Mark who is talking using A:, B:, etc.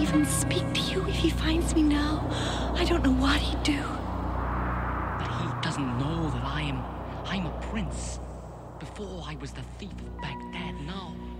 A: even speak to you if he finds me now. I don't know what he'd do.
B: But he doesn't know that I'm a prince. Before I was the thief of Baghdad, now